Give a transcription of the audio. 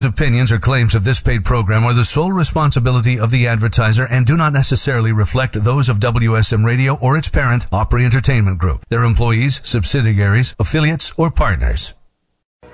Opinions or claims of this paid program are the sole responsibility of the advertiser and do not necessarily reflect those of WSM Radio or its parent, Opry Entertainment Group, their employees, subsidiaries, affiliates, or partners.